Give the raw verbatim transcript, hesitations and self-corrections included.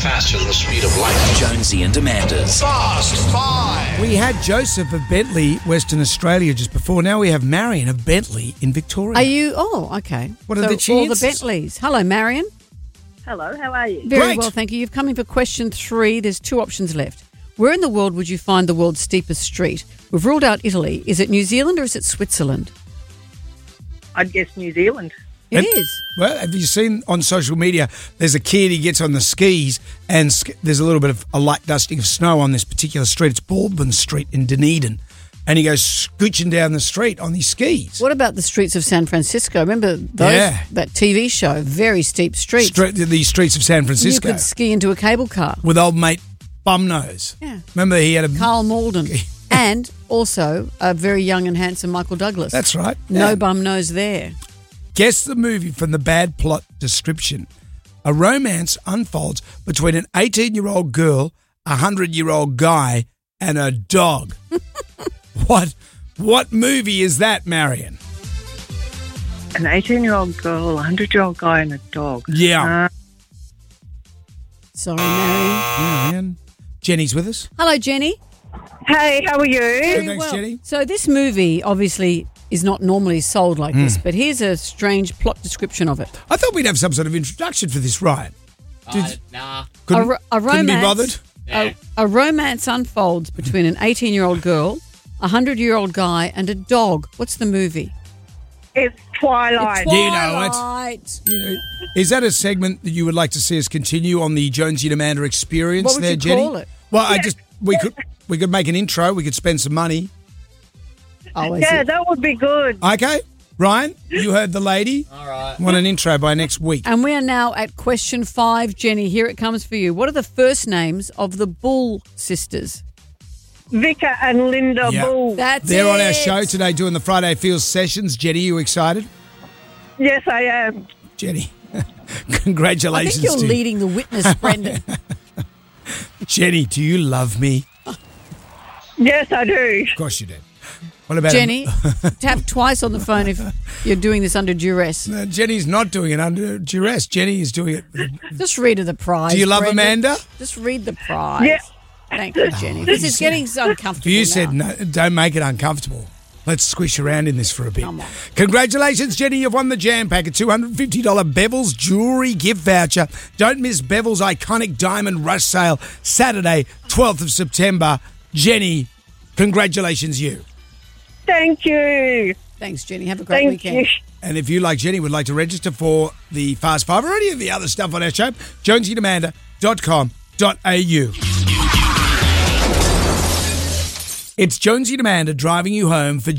faster than the speed of light. Jonesy and Amanda's Fast Five. We had Joseph of Bentley, Western Australia, just before. Now we have Marion of Bentley in Victoria. Are you? Oh, okay. What are so the all the chances? Bentleys. Hello, Marion. Hello, how are you? Very Great. well, thank you. You've come in for question three. There's two options left. Where in the world would you find the world's steepest street? We've ruled out Italy. Is it New Zealand or is it Switzerland? I'd guess New Zealand. It And- is. Well, have you seen on social media, there's a kid, he gets on the skis and sk- there's a little bit of a light dusting of snow on this particular street. It's Baldwin Street in Dunedin. And he goes scooching down the street on his skis. What about the streets of San Francisco? Remember those? Yeah. That T V show, very steep streets. Stre- the streets of San You Francisco could ski into a cable car. with old mate Bumnose. Yeah. Remember he had a... Carl Malden. And also a very young and handsome Michael Douglas. That's right. No Yeah. bum nose there. Guess the movie from the bad plot description. A romance unfolds between an eighteen-year-old girl, a hundred-year-old guy, and a dog. What what movie is that, Marion? An eighteen-year-old girl, a hundred-year-old guy, and a dog. Yeah. Uh, Sorry, Marion. Marion. Jenny's with us. Hello, Jenny. hey, how are you? Good, thanks, Jenny. So this movie obviously is not normally sold like Hmm. this, but here's a strange plot description of it. I thought we'd have some sort of introduction for this, Ryan. Uh, nah. Couldn't, a, ro- a couldn't be romance, bothered? A, a romance unfolds between an eighteen-year-old girl, a hundred-year-old guy, and a dog. What's the movie? It's Twilight. You know it. Twilight. You know, is that a segment that you would like to see us continue on the Jonesy and Amanda experience What would there, you Jenny? call it? Well, I just we could we could make an intro. We could spend some money. Oh, is Yeah, it? that would be good. Okay, Ryan, you heard the lady. All right. Want an intro by next week? And we are now at question five, Jenny. Here it comes for you. What are the first names of the Bull sisters? Victor and Linda Yeah. Bull. That's They're on our it. show today doing the Friday Feels sessions. Jenny, you excited? Yes, I am. Jenny, I congratulations think you're to you. leading the witness, Brendan. Jenny, do you love me? Yes, I do. Of course you did. What about Jenny, tap twice on the phone if you're doing this under duress. Uh, Jenny's not doing it under duress. Jenny is doing it. Just read her the prize. Do you love Brendan. Amanda? Just read the prize. Yeah. Thank you, Jenny. This is getting so uncomfortable. You now. said no, don't make it uncomfortable. Let's squish around in this for a bit. Come on. Congratulations, Jenny. You've won the Jam Pack, a two hundred fifty dollars Bevel's jewellery gift voucher. Don't miss Bevel's iconic Diamond Rush sale, Saturday, twelfth of September. Jenny, congratulations, you. Thank you. Thanks, Jenny. Have a great Thank weekend. you. And if you, like Jenny, would like to register for the Fast Five or any of the other stuff on our show, jonesy and amanda dot com dot a u. It's Jonesy and Amanda driving you home for